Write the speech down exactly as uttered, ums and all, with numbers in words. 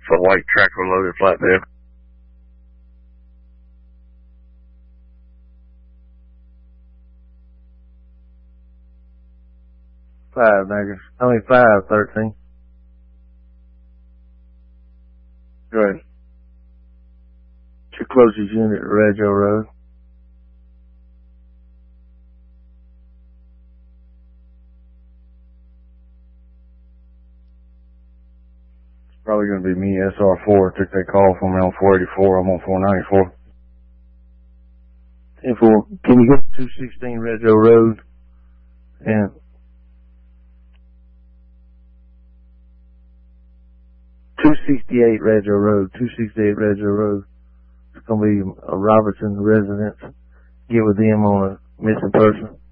a white tractor loaded flatbed. Five niggers. I mean five, thirteen. Go ahead. It's your closest unit, Reggio Road. It's probably going to be me, S R four. Took that call from me on four eighty-four. I'm on four ninety-four. ten four. Can you go to two sixteen Reggio Road and two sixty-eight Reggio Road, two sixty-eight Reggio Road. It's going to be a Robertson residence. Get with them on a missing person.